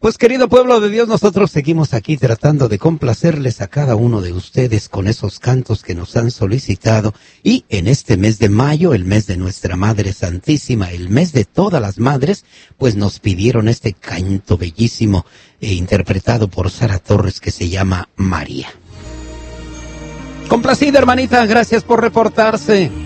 Pues querido pueblo de Dios, nosotros seguimos aquí tratando de complacerles a cada uno de ustedes con esos cantos que nos han solicitado. Y en este mes de mayo, el mes de nuestra Madre Santísima, el mes de todas las madres, pues nos pidieron este canto bellísimo interpretado por Sara Torres que se llama María. Complacida, hermanita, gracias por reportarse.